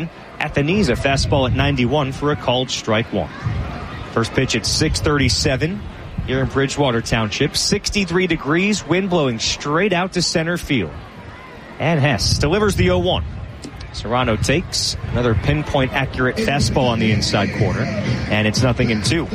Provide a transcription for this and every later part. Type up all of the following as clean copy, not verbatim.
At the knees, a fastball at 91 for a called strike one. First pitch at 6:37 here in Bridgewater Township. 63 degrees, wind blowing straight out to center field. And Hess delivers the 0-1. Serrano takes another pinpoint accurate fastball on the inside corner, and it's 0-2.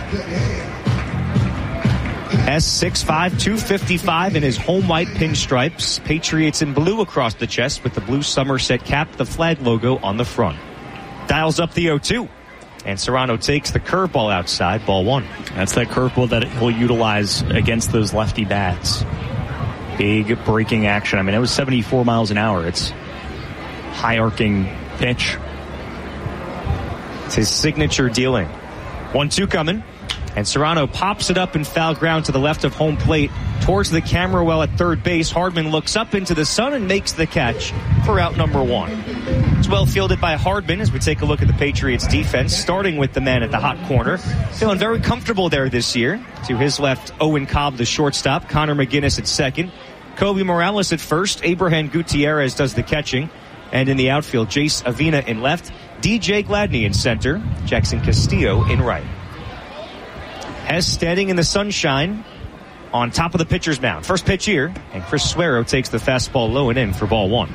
Hess 6'5", 255 in his home white pinstripes. Patriots in blue across the chest with the blue Somerset cap, the flag logo on the front. Dials up the 0-2. And Serrano takes the curveball outside, ball one. That's that curveball that he'll utilize against those lefty bats. Big breaking action. I mean, it was 74 miles an hour. It's high arcing pitch. It's his signature dealing. 1-2 coming. And Serrano pops it up in foul ground to the left of home plate towards the camera well at third base. Hardman looks up into the sun and makes the catch for out number one. It's well fielded by Hardman as we take a look at the Patriots defense, starting with the man at the hot corner. Feeling very comfortable there this year. To his left, Owen Cobb, the shortstop. Connor McGinnis at second. Kobe Morales at first. Abraham Gutierrez does the catching. And in the outfield, Jace Avina in left. DJ Gladney in center. Jackson Castillo in right. Hess standing in the sunshine on top of the pitcher's mound. First pitch here, and Chris Suero takes the fastball low and in for ball one.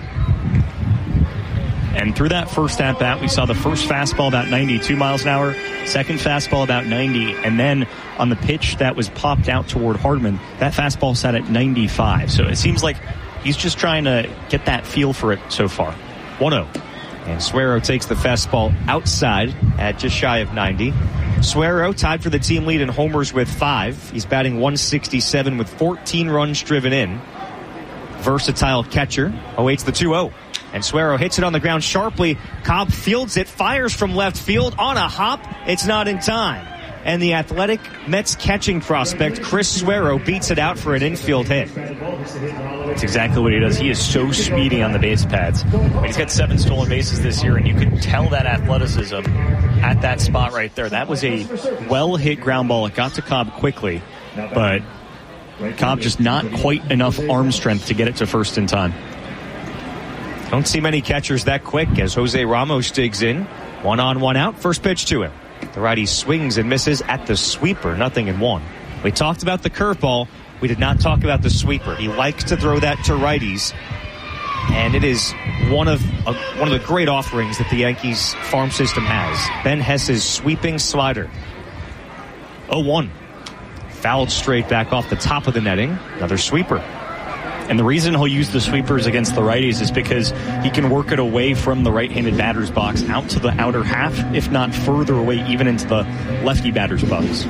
And through that first at-bat, we saw the first fastball about 92 miles an hour, second fastball about 90, and then on the pitch that was popped out toward Hardman, that fastball sat at 95. So it seems like he's just trying to get that feel for it so far. 1-0. And Suero takes the fastball outside at just shy of 90. Suero tied for the team lead in homers with 5. He's batting 167 with 14 runs driven in. Versatile catcher awaits the 2-0. And Suero hits it on the ground sharply. Cobb fields it, fires from left field on a hop. It's not in time. And the athletic Mets catching prospect Chris Suero beats it out for an infield hit. That's exactly what he does. He is so speedy on the base pads. He's got 7 stolen bases this year, and you can tell that athleticism at that spot right there. That was a well-hit ground ball. It got to Cobb quickly, but Cobb just not quite enough arm strength to get it to first in time. Don't see many catchers that quick as Jose Ramos digs in. 1 on, 1 out. First pitch to him. The righty swings and misses at the sweeper, 0-1. We talked about the curveball. We did not talk about the sweeper. He likes to throw that to righties, and it is one of the great offerings that the Yankees farm system has. Ben Hess's sweeping slider. 0-1. Fouled straight back off the top of the netting. Another sweeper. And the reason he'll use the sweepers against the righties is because he can work it away from the right-handed batter's box out to the outer half, if not further away, even into the lefty batter's box.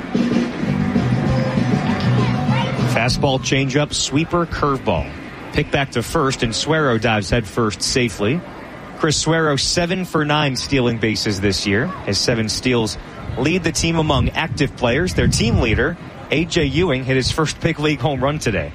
Fastball, changeup, sweeper, curveball. Pick back to first, and Suero dives head first safely. Chris Suero 7 for 9 stealing bases this year. His 7 steals lead the team among active players. Their team leader, A.J. Ewing, hit his first big league home run today.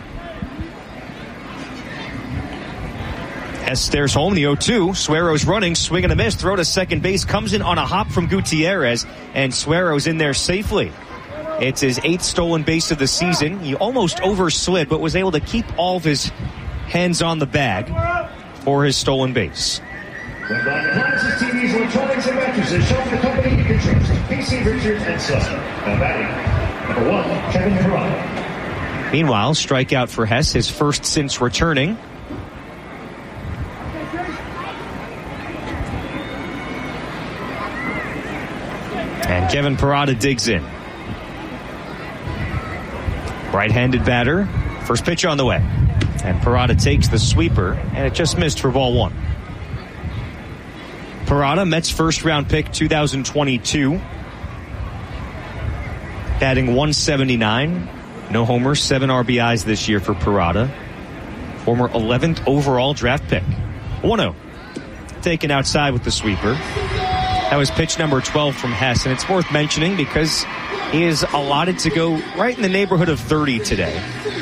Hess stares home, the 0-2. Suero's running, swing and a miss, throw to second base, comes in on a hop from Gutierrez, and Suero's in there safely. It's his 8th stolen base of the season. He almost overslid, but was able to keep all of his hands on the bag for his stolen base. When buying appliances, TVs, electronics, and mattresses, shop the company you can trust. PC Richards and Son. Now batting, number 1, Kevin Parada. Meanwhile, strikeout for Hess, his first since returning. And Kevin Parada digs in. Right-handed batter. First pitch on the way. And Parada takes the sweeper, and it just missed for ball 1. Parada, Mets first-round pick 2022. Batting 179. No homers, 7 RBIs this year for Parada. Former 11th overall draft pick. 1-0. Taken outside with the sweeper. That was pitch number 12 from Hess, and it's worth mentioning because he is allotted to go right in the neighborhood of 30 today.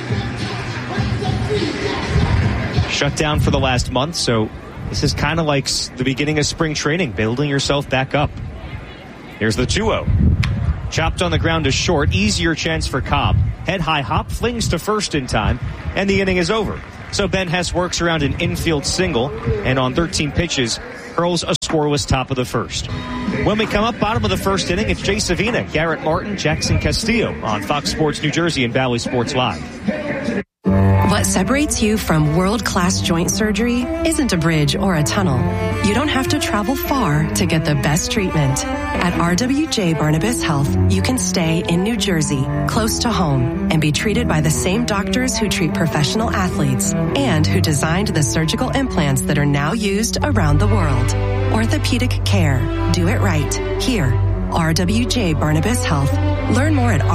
Shut down for the last month, so this is kind of like the beginning of spring training, building yourself back up. Here's the 2-0. Chopped on the ground to short, easier chance for Cobb. Head high hop, flings to first in time, and the inning is over. So Ben Hess works around an infield single, and on 13 pitches, hurls a scoreless top of the first. When we come up, bottom of the first inning, it's Jay Savina, Garrett Martin, Jackson Castillo on Fox Sports New Jersey and Valley Sports Live. What separates you from world-class joint surgery isn't a bridge or a tunnel. You don't have to travel far to get the best treatment. At RWJ Barnabas Health, you can stay in New Jersey, close to home, and be treated by the same doctors who treat professional athletes and who designed the surgical implants that are now used around the world. Orthopedic care. Do it right. Here. RWJ Barnabas Health. Learn more at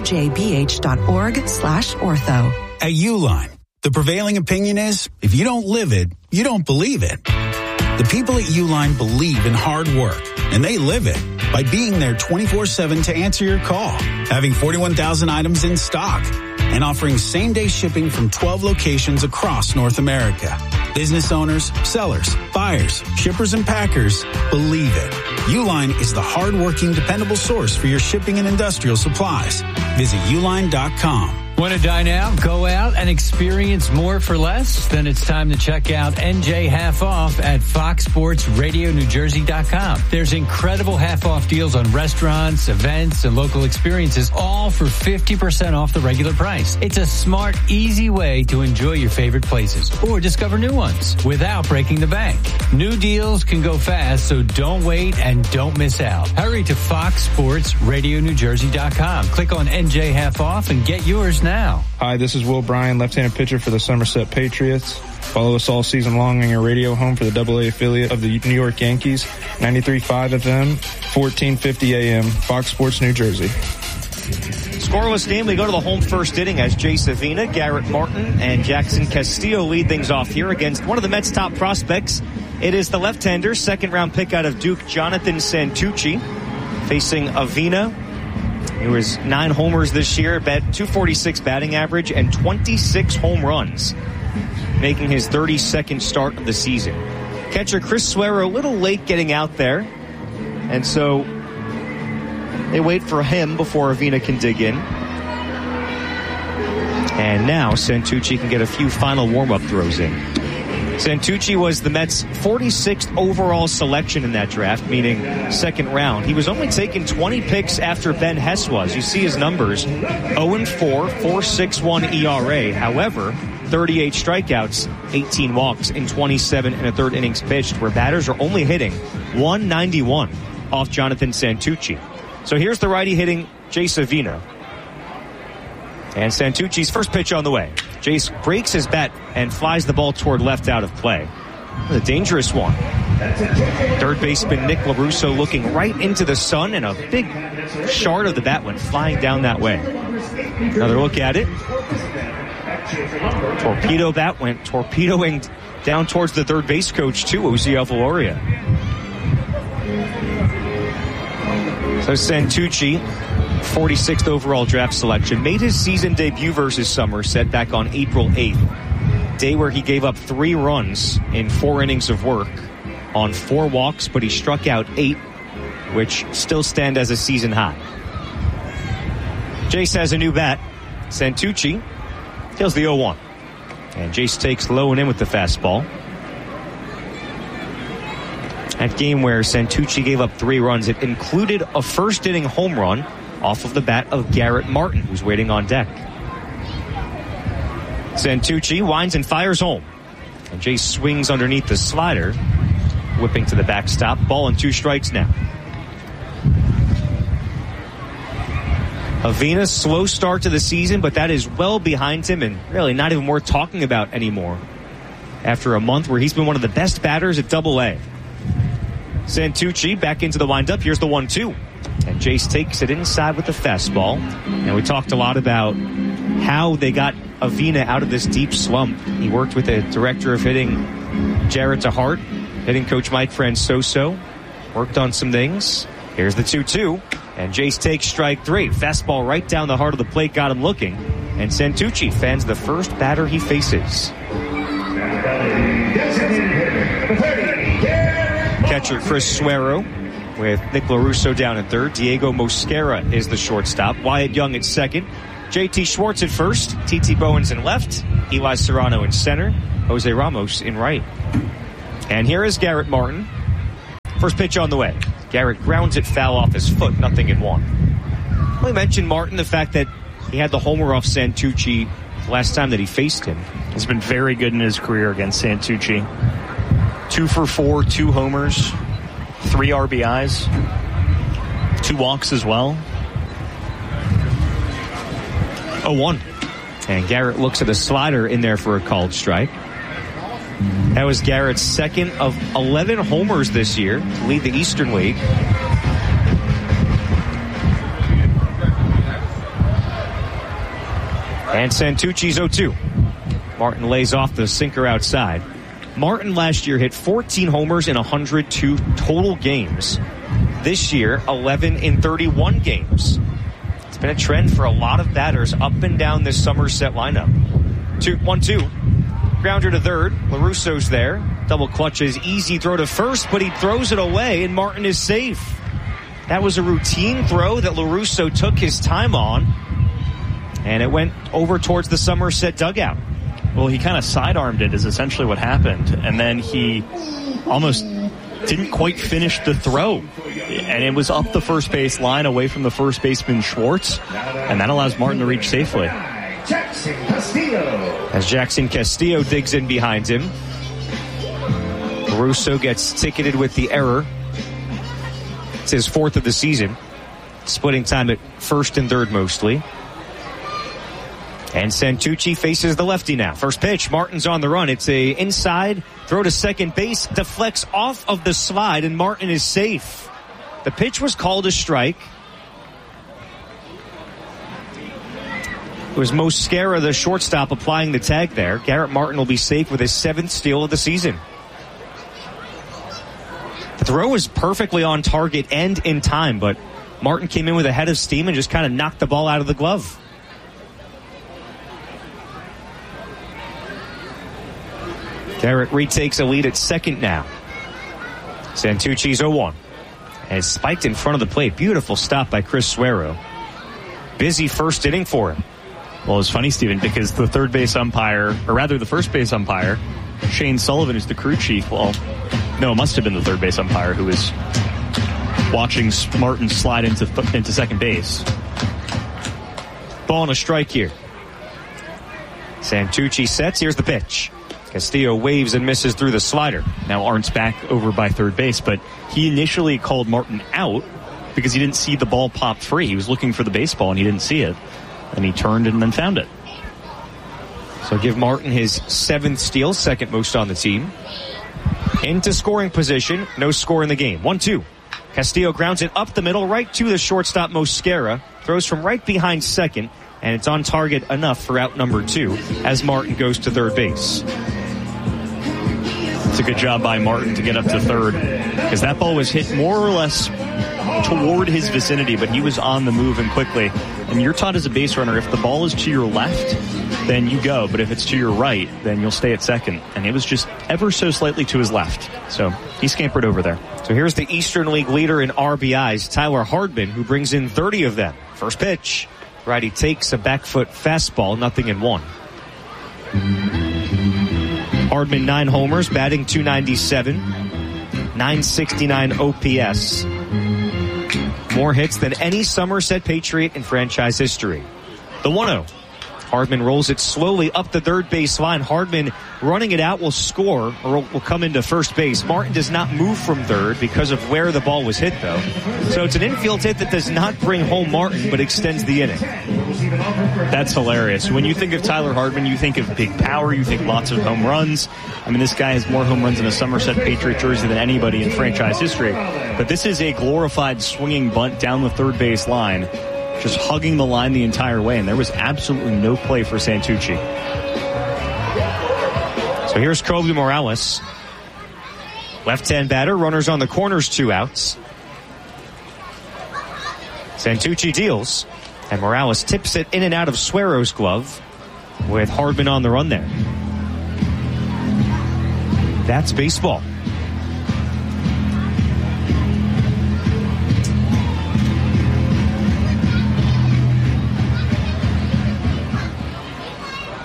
rwjbh.org/ortho. At Uline, the prevailing opinion is, if you don't live it, you don't believe it. The people at Uline believe in hard work, and they live it by being there 24/7 to answer your call, having 41,000 items in stock, and offering same-day shipping from 12 locations across North America. Business owners, sellers, buyers, shippers, and packers believe it. Uline is the hard-working, dependable source for your shipping and industrial supplies. Visit uline.com. Want to dine out, go out, and experience more for less? Then it's time to check out NJ Half Off at FoxSportsRadioNewJersey.com. There's incredible half-off deals on restaurants, events, and local experiences, all for 50% off the regular price. It's a smart, easy way to enjoy your favorite places or discover new ones without breaking the bank. New deals can go fast, so don't wait and don't miss out. Hurry to FoxSportsRadioNewJersey.com. Click on NJ Half Off and get yours now. Hi, this is Will Bryan, left-handed pitcher for the Somerset Patriots. Follow us all season long on your radio home for the AA affiliate of the New York Yankees, 93.5 FM, 1450 AM, Fox Sports New Jersey. Scoreless game. We go to the home first inning as Jay Savina, Garrett Martin, and Jackson Castillo lead things off here against one of the Mets' top prospects. It is the left-hander, second-round pick out of Duke, Jonathan Santucci, facing Avina, who has 9 homers this year, 246 batting average, and 26 home runs, making his 32nd start of the season. Catcher Chris Suero a little late getting out there, and so they wait for him before Avina can dig in. And now Santucci can get a few final warm-up throws in. Santucci was the Mets' 46th overall selection in that draft, meaning second round. He was only taken 20 picks after Ben Hess was. You see his numbers, 0-4, 4.61 ERA. However, 38 strikeouts, 18 walks in 27 and a third innings pitched, where batters are only hitting 191 off Jonathan Santucci. So here's the righty hitting Jay Savina. And Santucci's first pitch on the way. Jace breaks his bat and flies the ball toward left out of play. A dangerous one. Third baseman Nick LaRusso looking right into the sun, and a big shard of the bat went flying down that way. Another look at it. Torpedo bat went torpedoing down towards the third base coach too, Osiel Valoria. So Santucci, 46th overall draft selection, made his season debut versus Somerset back on April 8th. Day where he gave up 3 runs in 4 innings of work on 4 walks, but he struck out 8, which still stand as a season high. Jace has a new bat. Santucci kills the 0-1. And Jace takes low and in with the fastball. That game where Santucci gave up 3 runs, it included a first inning home run off of the bat of Garrett Martin, who's waiting on deck. Santucci winds and fires home. And Jace swings underneath the slider, whipping to the backstop. Ball and 2 strikes now. Avina's slow start to the season, but that is well behind him and really not even worth talking about anymore after a month where he's been one of the best batters at AA. Santucci back into the windup. Here's the 1-2. And Jace takes it inside with the fastball. And we talked a lot about how they got Avina out of this deep slump. He worked with the director of hitting, Jarrett DeHart, hitting coach Mike Francoso. Worked on some things. Here's the 2-2. And Jace takes strike 3. Fastball right down the heart of the plate, got him looking. And Santucci fans the first batter he faces. Catcher Chris Suero with Nick LaRusso down at third. Diego Mosquera is the shortstop. Wyatt Young at second. J.T. Schwartz at first. T.T. Bowens in left. Eli Serrano in center. Jose Ramos in right. And here is Garrett Martin. First pitch on the way. Garrett grounds it foul off his foot, 0-1. We mentioned, Martin, the fact that he had the homer off Santucci last time that he faced him. He's been very good in his career against Santucci. 2 for 4, 2 homers, 3 RBIs, 2 walks as well. 0-1. And Garrett looks at a slider in there for a called strike. That was Garrett's second of 11 homers this year to lead the Eastern League. And Santucci's 0-2. Martin lays off the sinker outside. Martin last year hit 14 homers in 102 total games. This year, 11 in 31 games. It's been a trend for a lot of batters up and down this Somerset lineup. 1-2. Grounder to third. LaRusso's there. Double clutches. Easy throw to first, but he throws it away, and Martin is safe. That was a routine throw that LaRusso took his time on, and it went over towards the Somerset dugout. Well, he kind of sidearmed it is essentially what happened, and then he almost didn't quite finish the throw, and it was up the first base line away from the first baseman Schwartz, and that allows Martin to reach safely. Jackson Castillo. As Jackson Castillo digs in behind him, LaRusso gets ticketed with the error. It's his 4th of the season. Splitting time at first and third mostly. And Santucci faces the lefty now. First pitch, Martin's on the run. It's a inside throw to second base, deflects off of the slide, and Martin is safe. The pitch was called a strike. It was Mosquera, the shortstop, applying the tag there. Garrett Martin will be safe with his 7th steal of the season. The throw was perfectly on target and in time, but Martin came in with a head of steam and just kind of knocked the ball out of the glove. Garrett retakes a lead at second now. Santucci's 0-1. And it's spiked in front of the plate. Beautiful stop by Chris Suero. Busy first inning for him. Well, it's funny, Stephen, because the third base umpire, or rather the first base umpire, Shane Sullivan, is the crew chief. Well, no, it must have been the third base umpire who was watching Martin slide into second base. Ball and a strike here. Santucci sets. Here's the pitch. Castillo waves and misses through the slider. Now Arndt's back over by third base, but he initially called Martin out because he didn't see the ball pop free. He was looking for the baseball and he didn't see it. And he turned and then found it. So give Martin his 7th steal, 2nd most on the team. Into scoring position. No score in the game. 1-2. Castillo grounds it up the middle, right to the shortstop Mosquera. Throws from right behind second, and it's on target enough for out number 2 as Martin goes to third base. It's a good job by Martin to get up to third, because that ball was hit more or less toward his vicinity, but he was on the move and quickly. And you're taught as a base runner, if the ball is to your left, then you go. But if it's to your right, then you'll stay at second. And it was just ever so slightly to his left. So he scampered over there. So here's the Eastern League leader in RBIs, Tyler Hardman, who brings in 30 of them. First pitch. Righty takes a back foot fastball, 0-1. Hardman 9 homers, batting .297, .969 OPS. More hits than any Somerset Patriot in franchise history. The 1-0. Hardman rolls it slowly up the third base line. Hardman running it out will score, or will come into first base. Martin does not move from third because of where the ball was hit, though. So it's an infield hit that does not bring home Martin, but extends the inning. That's hilarious. When you think of Tyler Hardman, you think of big power, you think lots of home runs. I mean, this guy has more home runs in a Somerset Patriot jersey than anybody in franchise history. But this is a glorified swinging bunt down the third base line, just hugging the line the entire way, and there was absolutely no play for Santucci. So here's Kobe Morales. Left-hand batter, runners on the corners, 2 outs. Santucci deals, and Morales tips it in and out of Suero's glove with Hardman on the run there. That's baseball.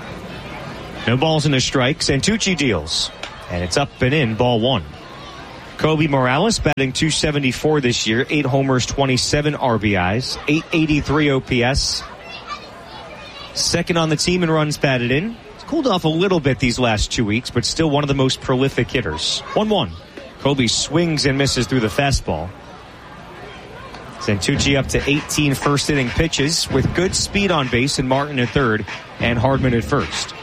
No balls and a strike. Santucci deals. And it's up and in, ball 1. Kobe Morales batting .274 this year, 8 homers, 27 RBIs, 883 OPS. Second on the team in runs batted in. It's cooled off a little bit these last 2 weeks, but still one of the most prolific hitters. 1-1. Kobe swings and misses through the fastball. Santucci up to 18 first inning pitches with good speed on base, and Martin at third and Hardman at first.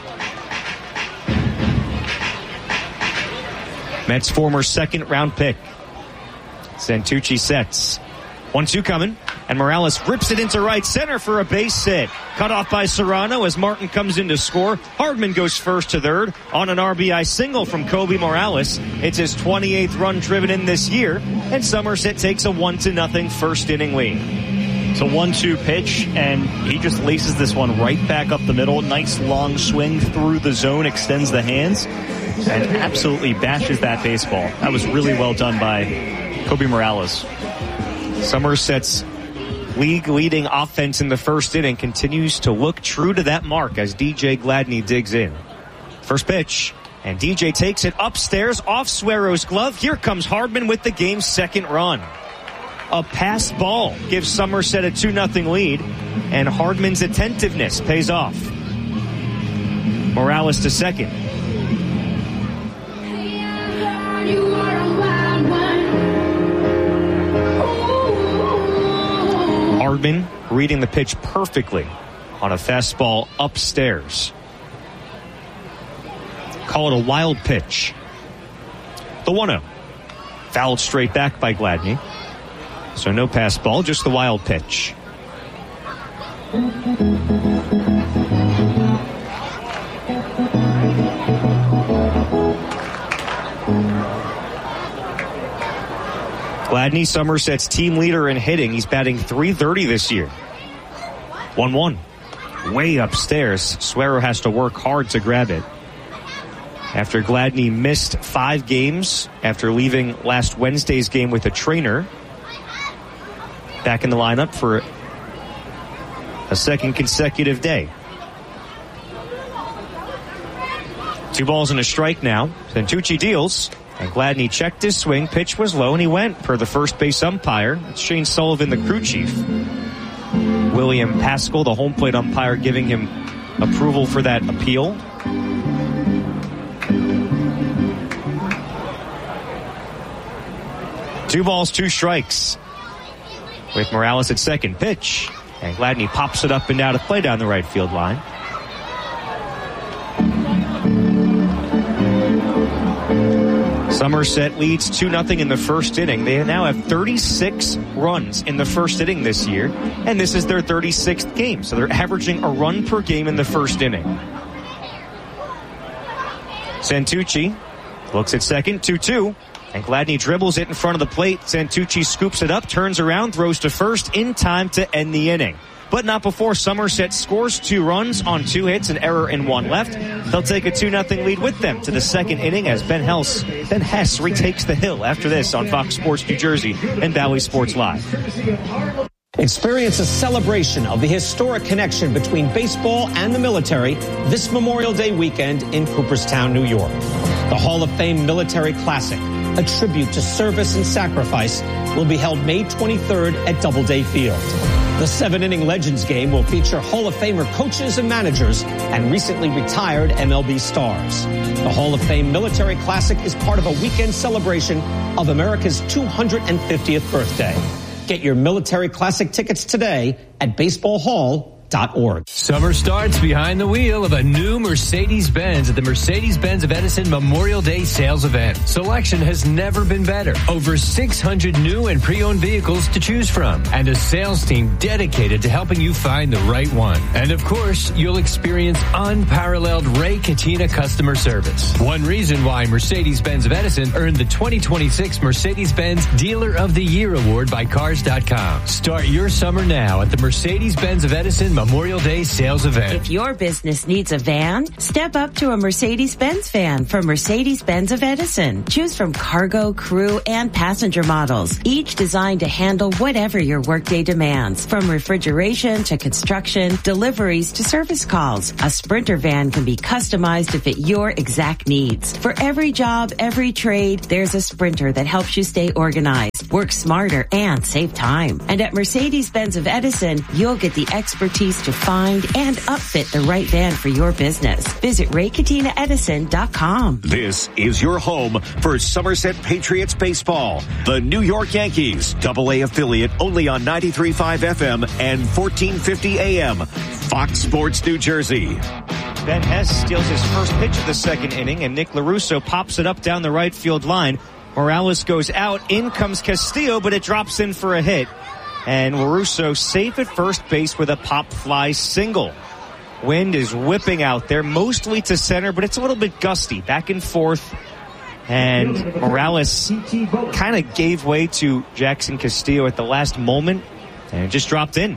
Mets former second round pick. Santucci sets. 1-2 coming, and Morales rips it into right center for a base hit. Cut off by Serrano as Martin comes in to score. Hardman goes first to third on an RBI single from Kobe Morales. It's his 28th run driven in this year, and Somerset takes a 1-0 first inning lead. It's a 1-2 pitch, and he just laces this one right back up the middle. Nice long swing through the zone, extends the hands, and absolutely bashes that baseball. That was really well done by Kobe Morales. Somerset's league-leading offense in the first inning continues to look true to that mark as DJ Gladney digs in. First pitch, and DJ takes it upstairs off Suero's glove. Here comes Hardman with the game's second run. A passed ball gives Somerset a 2-0 lead, and Hardman's attentiveness pays off. Morales to second. Hardman reading the pitch perfectly on a fastball upstairs. Call it a wild pitch. The 1-0. Fouled straight back by Gladney. So no pass ball, just the wild pitch. Gladney, Somerset's team leader in hitting. He's batting .330 this year. 1-1. Way upstairs. Suero has to work hard to grab it. After Gladney missed 5 games after leaving last Wednesday's game with a trainer. Back in the lineup for a second consecutive day. 2 balls and a strike now. Santucci deals. And Gladney checked his swing. Pitch was low, and he went per the first base umpire. It's Shane Sullivan, the crew chief. William Pascal, the home plate umpire, giving him approval for that appeal. Two balls, 2 strikes. With Morales at second. Pitch. And Gladney pops it up and down to play down the right field line. Somerset leads 2-0 in the first inning. They now have 36 runs in the first inning this year, and this is their 36th game. So they're averaging a run per game in the first inning. Santucci looks at second, 2-2, and Gladney dribbles it in front of the plate. Santucci scoops it up, turns around, throws to first in time to end the inning. But not before Somerset scores 2 runs on 2 hits, an error and 1 left. They'll take a 2-0 lead with them to the second inning as Ben Hess retakes the hill after this on Fox Sports New Jersey and Bally Sports Live. Experience a celebration of the historic connection between baseball and the military this Memorial Day weekend in Cooperstown, New York. The Hall of Fame Military Classic, a tribute to service and sacrifice, will be held May 23rd at Doubleday Field. The 7-inning Legends game will feature Hall of Famer coaches and managers and recently retired MLB stars. The Hall of Fame Military Classic is part of a weekend celebration of America's 250th birthday. Get your Military Classic tickets today at baseballhall.org. Summer starts behind the wheel of a new Mercedes-Benz at the Mercedes-Benz of Edison Memorial Day sales event. Selection has never been better. Over 600 new and pre-owned vehicles to choose from, and a sales team dedicated to helping you find the right one. And of course, you'll experience unparalleled Ray Katina customer service. One reason why Mercedes-Benz of Edison earned the 2026 Mercedes-Benz Dealer of the Year Award by Cars.com. Start your summer now at the Mercedes-Benz of Edison Memorial Day sales event. If your business needs a van, step up to a Mercedes-Benz van from Mercedes-Benz of Edison. Choose from cargo, crew, and passenger models, each designed to handle whatever your workday demands. From refrigeration to construction, deliveries to service calls, a Sprinter van can be customized to fit your exact needs. For every job, every trade, there's a Sprinter that helps you stay organized, work smarter, and save time. And at Mercedes-Benz of Edison, you'll get the expertise to find and upfit the right van for your business. Visit RayCatinaEdison.com. This is your home for Somerset Patriots baseball. The New York Yankees, AA affiliate, only on 93.5 FM and 1450 AM. Fox Sports New Jersey. Ben Hess steals his first pitch of the second inning, and Nick LaRusso pops it up down the right field line. Morales goes out. In comes Castillo, but it drops in for a hit. And LaRusso safe at first base with a pop fly single. Wind is whipping out there, mostly to center, but it's a little bit gusty, back and forth. And Morales kind of gave way to Jackson Castillo at the last moment, and it just dropped in.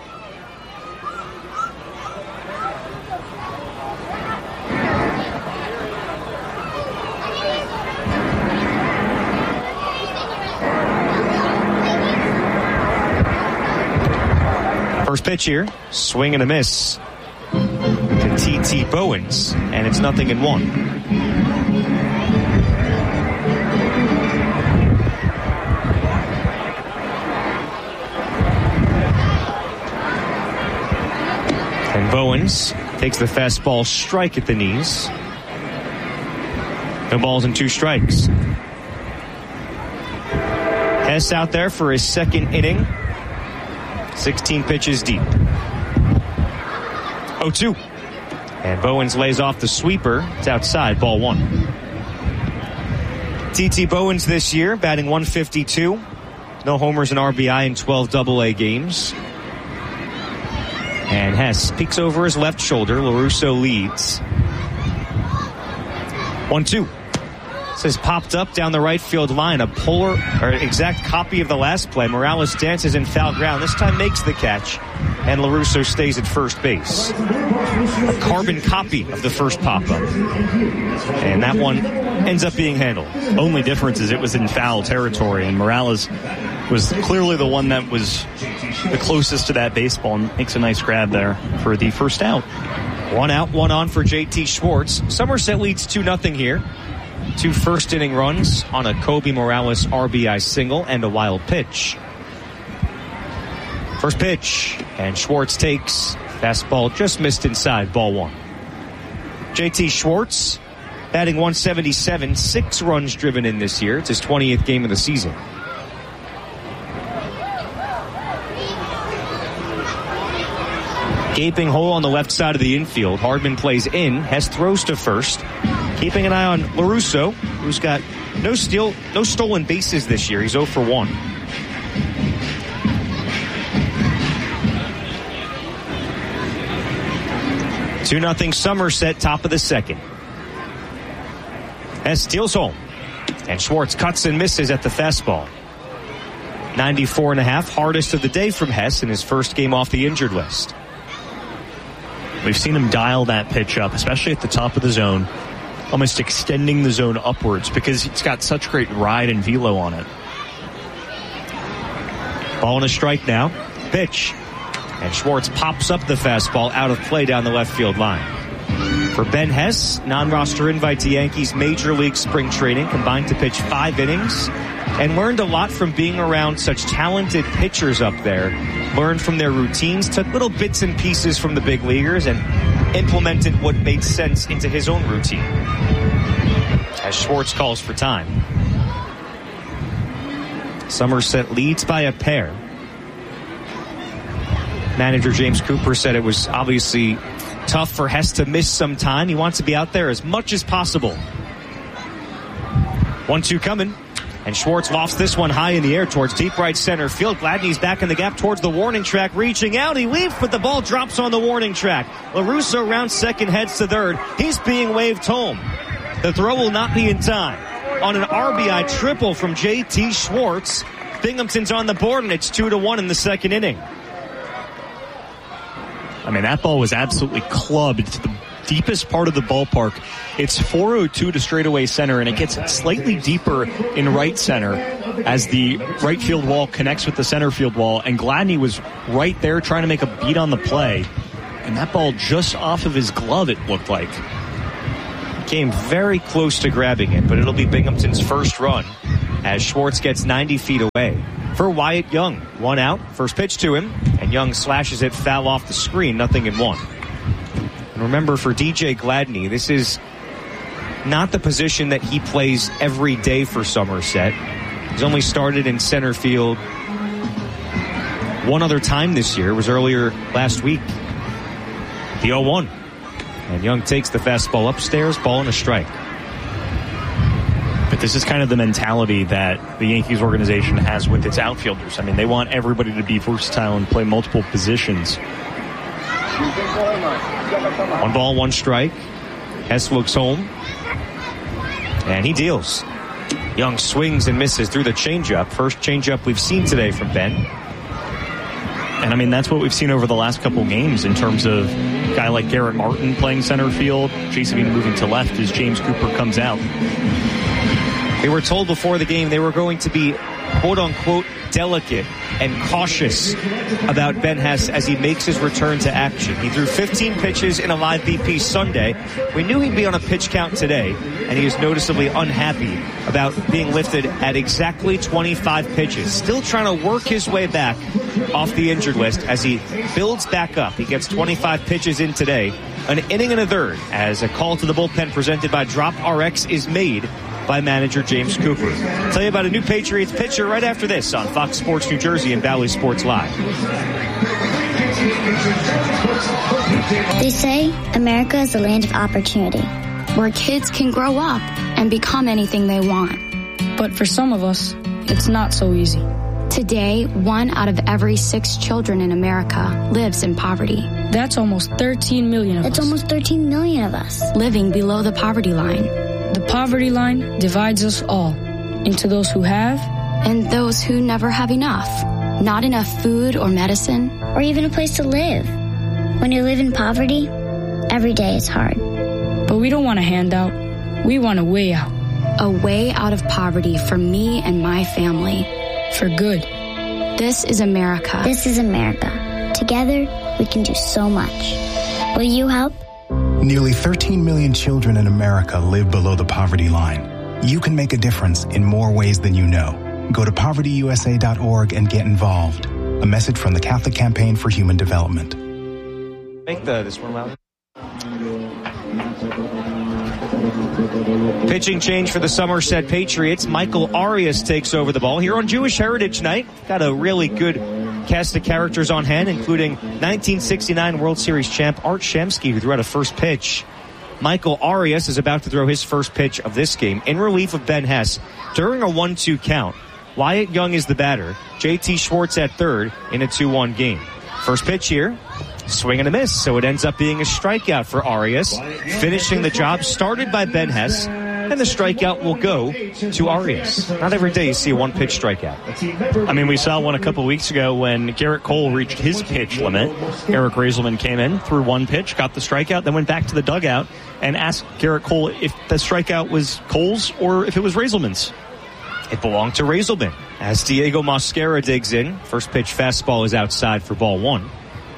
First pitch here, swing and a miss to T.T. Bowens, and it's 0-1. And Bowens takes the fastball strike at the knees. No balls and 2 strikes. Hess out there for his second inning. 16 pitches deep. 0-2. And Bowens lays off the sweeper. It's outside, ball 1. T.T. Bowens this year, batting .152. No homers and RBI in 12 AA games. And Hess peeks over his left shoulder. LaRusso leads. 1-2. This is popped up down the right field line. A polar or exact copy of the last play. Morales dances in foul ground. This time makes the catch. And LaRusso stays at first base. A carbon copy of the first pop-up. And that one ends up being handled. Only difference is it was in foul territory, and Morales was clearly the one that was the closest to that baseball and makes a nice grab there for the first out. 1 out, 1 on for J.T. Schwartz. Somerset leads 2-0 here. 2 first-inning runs on a Kobe Morales RBI single and a wild pitch. First pitch, and Schwartz takes. Fastball just missed inside, ball 1. J.T. Schwartz batting .177, 6 runs driven in this year. It's his 20th game of the season. Gaping hole on the left side of the infield. Hardman plays in. Hess throws to first. Keeping an eye on LaRusso, who's got no stolen bases this year. He's 0 for 1. Two 2-0 Somerset, top of the second. Hess steals home. And Schwartz cuts and misses at the fastball. 94.5, hardest of the day from Hess in his first game off the injured list. We've seen him dial that pitch up, especially at the top of the zone, almost extending the zone upwards because it's got such great ride and velo on it. Ball and a strike now. Pitch. And Schwartz pops up the fastball out of play down the left field line. For Ben Hess, non-roster invite to Yankees Major League Spring Training, combined to pitch 5 innings, and learned a lot from being around such talented pitchers up there. Learned from their routines, took little bits and pieces from the big leaguers, and implemented what made sense into his own routine. As Schwartz calls for time. Somerset leads by a pair. Manager James Cooper said it was obviously tough for Hess to miss some time. He wants to be out there as much as possible. 1-2 coming. And Schwartz lofts this one high in the air towards deep right center field. Gladney's back in the gap towards the warning track. Reaching out, he leaps, but the ball drops on the warning track. LaRusso rounds second, heads to third. He's being waved home. The throw will not be in time. On an RBI triple from J.T. Schwartz, Binghamton's on the board, and it's 2-1 in the second inning. I mean, that ball was absolutely clubbed to the deepest part of the ballpark. It's 402 to straightaway center, and it gets slightly deeper in right center as the right field wall connects with the center field wall, and Gladney was right there trying to make a beat on the play, and that ball just off of his glove, it looked like. Came very close to grabbing it, but it'll be Binghamton's first run as Schwartz gets 90 feet away. For Wyatt Young, 1 out, first pitch to him, and Young slashes it foul off the screen, 0-1. And remember, for DJ Gladney, this is not the position that he plays every day for Somerset. He's only started in center field one other time this year. It was earlier last week. The 0-1. And Young takes the fastball upstairs, ball and a strike. But this is kind of the mentality that the Yankees organization has with its outfielders. I mean, they want everybody to be versatile and play multiple positions. 1 ball, 1 strike. Hess looks home. And he deals. Young swings and misses through the changeup. First changeup we've seen today from Ben. And I mean, that's what we've seen over the last couple games in terms of a guy like Garrett Martin playing center field, Chase Avina moving to left as James Cooper comes out. They were told before the game they were going to be, quote-unquote, delicate and cautious about Ben Hess as he makes his return to action. He threw 15 pitches in a live BP Sunday. We knew he'd be on a pitch count today, and he is noticeably unhappy about being lifted at exactly 25 pitches. Still trying to work his way back off the injured list as he builds back up. He gets 25 pitches in today, an inning and a third, as a call to the bullpen presented by Drop RX is made by manager James Cooper. I'll tell you about a new Patriots pitcher right after this on Fox Sports New Jersey and Valley Sports Live. They say America is the land of opportunity, where kids can grow up and become anything they want. But for some of us, it's not so easy. Today, 1 out of every 6 children in America lives in poverty. That's almost 13 million of us. That's almost 13 million of us living below the poverty line. The poverty line divides us all into those who have and those who never have enough. Not enough food or medicine or even a place to live. When you live in poverty, every day is hard. But we don't want a handout. We want a way out. A way out of poverty for me and my family. For good. This is America. This is America. Together, we can do so much. Will you help? Nearly 13 million children in America live below the poverty line. You can make a difference in more ways than you know. Go to povertyusa.org and get involved. A message from the Catholic Campaign for Human Development. Make this one louder. Pitching change for the Somerset Patriots. Michael Arias takes over the ball here on Jewish Heritage Night. Got a really good cast of characters on hand, including 1969 World Series champ Art Shamsky, who threw out a first pitch. Michael Arias is about to throw his first pitch of this game in relief of Ben Hess during a 1-2 count. Wyatt Young is the batter. JT Schwartz at third in a 2-1 game. First pitch here. Swing and a miss, so it ends up being a strikeout for Arias, finishing the job started by Ben Hess, and the strikeout will go to Arias. Not every day you see a one-pitch strikeout. I mean, we saw one a couple weeks ago when Garrett Cole reached his pitch limit. Eric Raiselman came in, threw one pitch, got the strikeout, then went back to the dugout and asked Garrett Cole if the strikeout was Cole's or if it was Raiselman's. It belonged to Raiselman as Diego Mosquera digs in. First pitch fastball is outside for ball 1.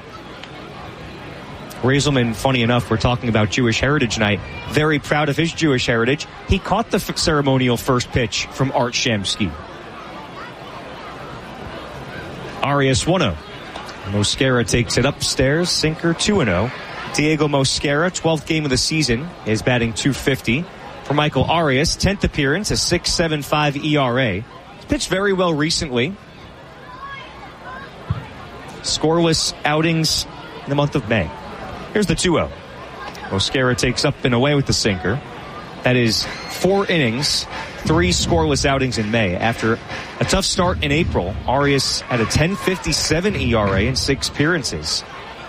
Raiselman, funny enough, we're talking about Jewish Heritage Night, very proud of his Jewish heritage. He caught the ceremonial first pitch from Art Shamsky. Arias 1-0. Mosquera takes it upstairs, sinker 2-0. Diego Mosquera, 12th game of the season, is batting .250. For Michael Arias, 10th appearance, a 6.75 ERA. He's pitched very well recently. Scoreless outings in the month of May. Here's the 2-0. Mosquera takes up and away with the sinker. That is 4 innings, 3 scoreless outings in May. After a tough start in April, Arias had a 10.57 ERA in 6 appearances.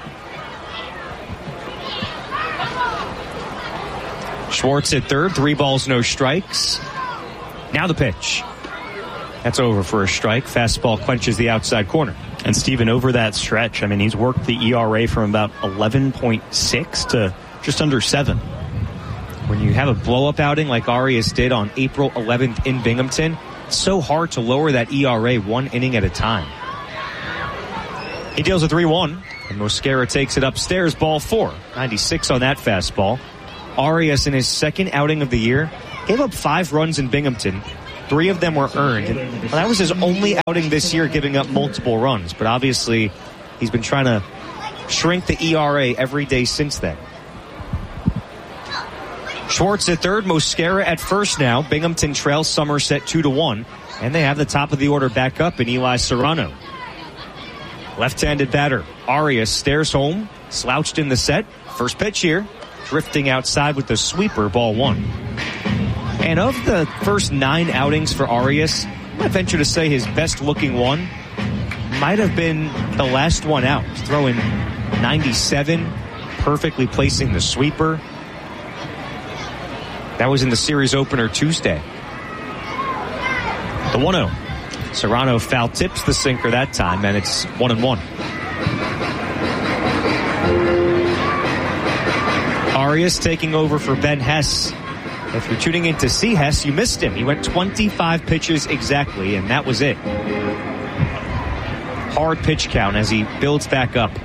Schwartz at third, 3 balls, no strikes. Now the pitch. That's over for a strike. Fastball quenches the outside corner. And Steven, over that stretch, I mean, he's worked the ERA from about 11.6 to just under 7. When you have a blow-up outing like Arias did on April 11th in Binghamton, it's so hard to lower that ERA one inning at a time. He deals a 3-1, and Mosquera takes it upstairs, ball 4. 96 on that fastball. Arias, in his second outing of the year, gave up 5 runs in Binghamton. 3 of them were earned. Well, that was his only outing this year giving up multiple runs, but obviously he's been trying to shrink the ERA every day since then. Schwartz at third, Mosquera at first now. Binghamton trails Somerset 2-1, and they have the top of the order back up in Eli Serrano. Left-handed batter, Arias stares home, slouched in the set. First pitch here, drifting outside with the sweeper, ball 1. And of the first 9 outings for Arias, I'd venture to say his best-looking one might have been the last one out. He's throwing 97, perfectly placing the sweeper. That was in the series opener Tuesday. The 1-0. Serrano foul tips the sinker that time, and it's 1-1. Arias taking over for Ben Hess. If you're tuning in to see Hess, you missed him. He went 25 pitches exactly, and that was it. Hard pitch count as he builds back up.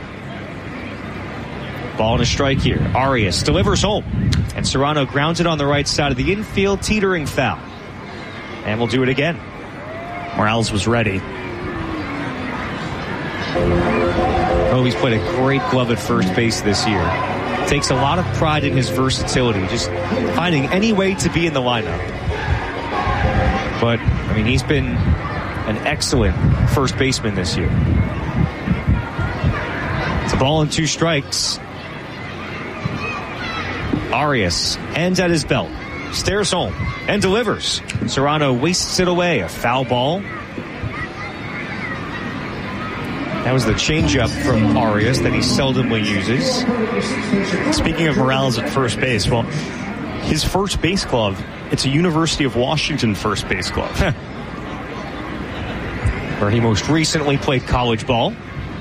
Ball and a strike here. Arias delivers home, and Serrano grounds it on the right side of the infield, teetering foul. And we'll do it again. Morales was ready. Oh, he's played a great glove at first base this year. Takes a lot of pride in his versatility, just finding any way to be in the lineup. But, I mean, he's been an excellent first baseman this year. It's a ball and 2 strikes. Arias hands at his belt, stares home, and delivers. Serrano wastes it away. A foul ball. That was the changeup from Arias that he seldomly uses. Speaking of Morales at first base, well, his first base glove, it's a University of Washington first base glove. Where he most recently played college ball.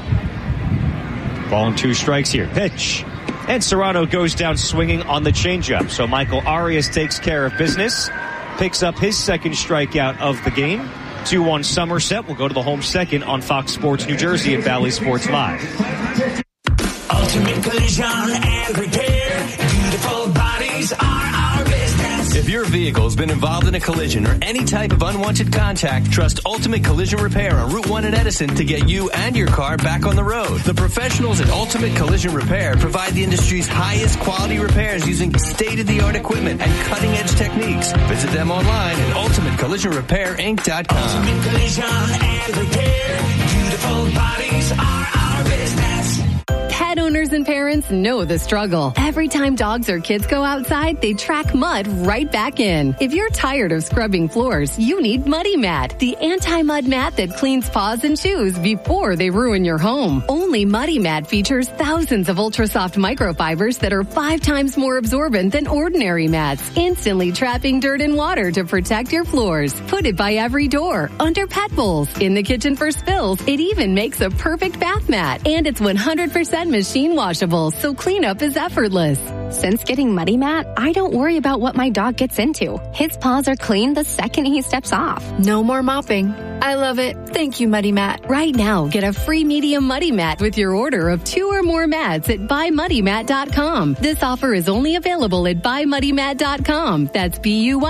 Ball and 2 strikes here. Pitch. And Serrano goes down swinging on the changeup. So Michael Arias takes care of business. Picks up his second strikeout of the game. 2-1 Somerset will go to the home second on Fox Sports New Jersey and Valley Sports Live. Ultimate Collision and Repair. Beautiful bodies are our business. If your vehicle's been involved in a collision or any type of unwanted contact, trust Ultimate Collision Repair on Route 1 in Edison to get you and your car back on the road. The professionals at Ultimate Collision Repair provide the industry's highest quality repairs using state-of-the-art equipment and cutting-edge techniques. Visit them online at ultimatecollisionrepair.com. Ultimate Collision and Repair. Beautiful bodies are our business. Pet owners and parents know the struggle. Every time dogs or kids go outside, they track mud right back in. If you're tired of scrubbing floors, you need Muddy Mat, the anti-mud mat that cleans paws and shoes before they ruin your home. Only Muddy Mat features thousands of ultra-soft microfibers that are 5 times more absorbent than ordinary mats, instantly trapping dirt and water to protect your floors. Put it by every door, under pet bowls, in the kitchen for spills. It even makes a perfect bath mat, and it's 100% machine washable, so cleanup is effortless. Since getting Muddy Mat, I don't worry about what my dog gets into. His paws are clean the second he steps off. No more mopping. I love it. Thank you, Muddy Mat. Right now, get a free medium Muddy Mat with your order of 2 or more mats at buymuddymat.com. This offer is only available at buymuddymat.com. That's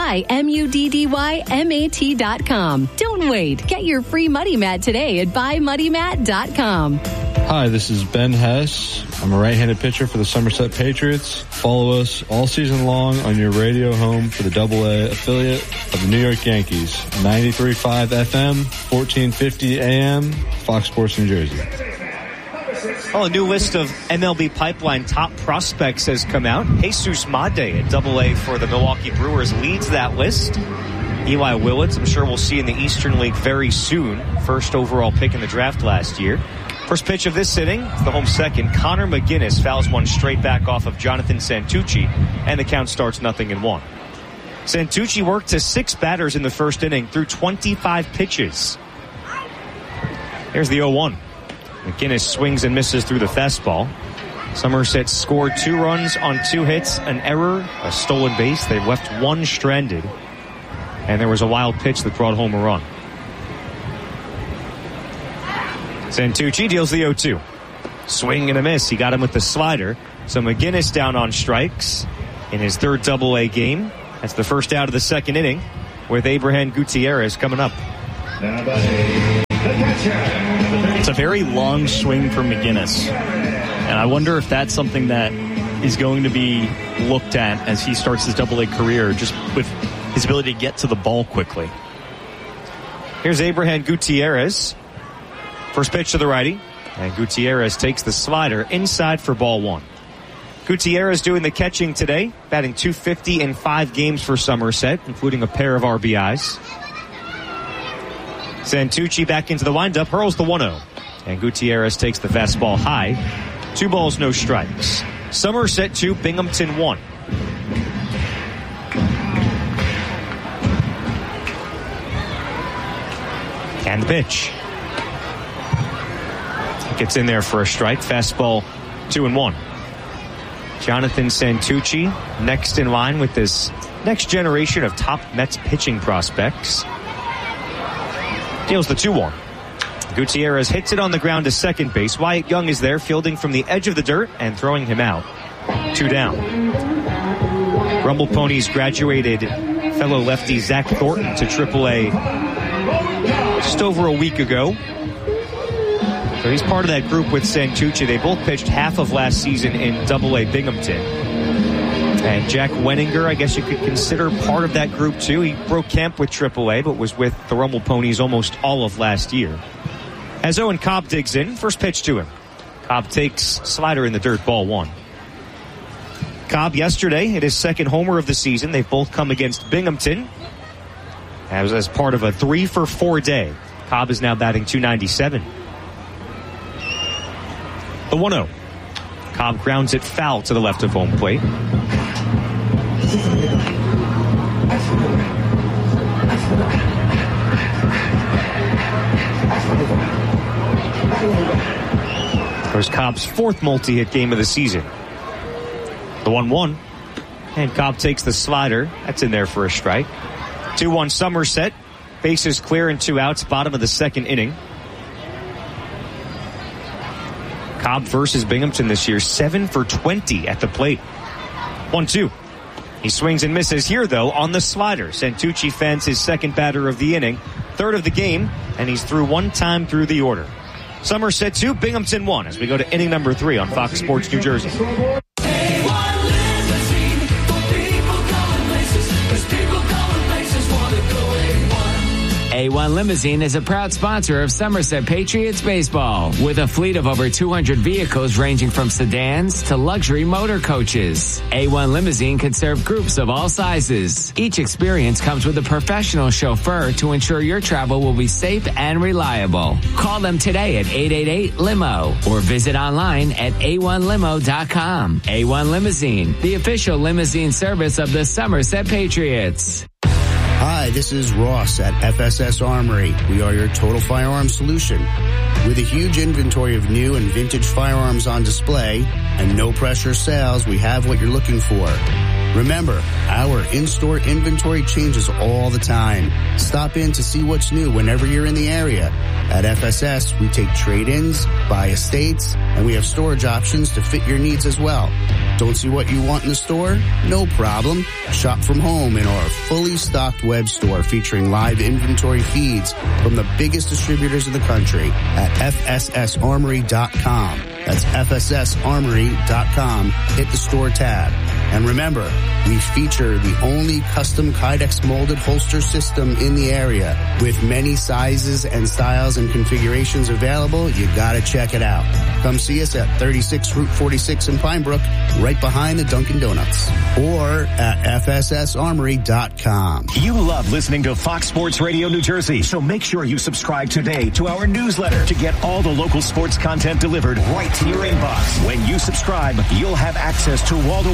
BUYMUDDYMAT.com. Don't wait. Get your free Muddy Mat today at buymuddymat.com. Hi, this is Ben Hess. I'm a right-handed pitcher for the Somerset Patriots. Follow us all season long on your radio home for the AA affiliate of the New York Yankees. 93.5 FM, 1450 AM, Fox Sports New Jersey. Well, a new list of MLB Pipeline top prospects has come out. Jesus Made at AA for the Milwaukee Brewers leads that list. Eli Willits, I'm sure we'll see in the Eastern League very soon. First overall pick in the draft last year. First pitch of this inning, the home second. Connor McGinnis fouls one straight back off of Jonathan Santucci, and the count starts 0-1. Santucci worked to 6 batters in the first inning through 25 pitches. Here's the 0-1. McGinnis swings and misses through the fastball. Somerset scored 2 runs on 2 hits, an error, a stolen base. They left 1 stranded. And there was a wild pitch that brought home a run. Santucci deals the 0-2. Swing and a miss. He got him with the slider. So McGinnis down on strikes in his 3rd Double-A game. That's the first out of the 2nd inning with Abraham Gutierrez coming up. It's a very long swing for McGinnis. And I wonder if that's something that is going to be looked at as he starts his Double-A career, just with his ability to get to the ball quickly. Here's Abraham Gutierrez. First pitch to the righty. And Gutierrez takes the slider inside for ball 1. Gutierrez doing the catching today, batting .250 in 5 games for Somerset, including a pair of RBIs. Santucci back into the windup, hurls the 1-0. And Gutierrez takes the fastball high. 2 balls, no strikes. Somerset 2, Binghamton 1. And the pitch. Gets in there for a strike. Fastball 2-1. Jonathan Santucci next in line with this next generation of top Mets pitching prospects. Deals the 2-1. Gutierrez hits it on the ground to second base. Wyatt Young is there fielding from the edge of the dirt and throwing him out. 2 down. Rumble Ponies graduated fellow lefty Zach Thornton to AAA just over a week ago. So he's part of that group with Santucci. They both pitched half of last season in Double-A Binghamton. And Jack Wenninger, I guess you could consider part of that group too. He broke camp with AAA, but was with the Rumble Ponies almost all of last year. As Owen Cobb digs in, first pitch to him. Cobb takes slider in the dirt, ball 1. Cobb yesterday hit his 2nd homer of the season. They've both come against Binghamton as part of a 3-for-4 day. Cobb is now batting .297. The 1-0. Cobb grounds it foul to the left of home plate. There's Cobb's 4th multi-hit game of the season. The 1-1. And Cobb takes the slider. That's in there for a strike. 2-1 Somerset. Bases clear and 2 outs. Bottom of the 2nd inning. Cobb versus Binghamton this year, 7 for 20 at the plate. 1-2. He swings and misses here, though, on the slider. Santucci fends his 2nd batter of the inning, 3rd of the game, and he's through 1 time through the order. Somerset 2, Binghamton 1, as we go to inning number 3 on Fox Sports New Jersey. A1 Limousine is a proud sponsor of Somerset Patriots baseball with a fleet of over 200 vehicles ranging from sedans to luxury motor coaches. A1 Limousine can serve groups of all sizes. Each experience comes with a professional chauffeur to ensure your travel will be safe and reliable. Call them today at 888-LIMO or visit online at a1limo.com. A1 Limousine, the official limousine service of the Somerset Patriots. Hi, this is Ross at FSS Armory. We are your total firearm solution. With a huge inventory of new and vintage firearms on display and no pressure sales, we have what you're looking for. Remember, our in-store inventory changes all the time. Stop in to see what's new whenever you're in the area. At FSS, we take trade-ins, buy estates, and we have storage options to fit your needs as well. Don't see what you want in the store? No problem. Shop from home in our fully stocked web store featuring live inventory feeds from the biggest distributors in the country at FSSArmory.com. That's FSSArmory.com. Hit the store tab. And remember, we feature the only custom Kydex molded holster system in the area. With many sizes and styles and configurations available, you gotta check it out. Come see us at 36 Route 46 in Pinebrook, right behind the Dunkin' Donuts. Or at FSSArmory.com. You love listening to Fox Sports Radio New Jersey, so make sure you subscribe today to our newsletter to get all the local sports content delivered right to your inbox. When you subscribe, you'll have access to wall-to-wall coverage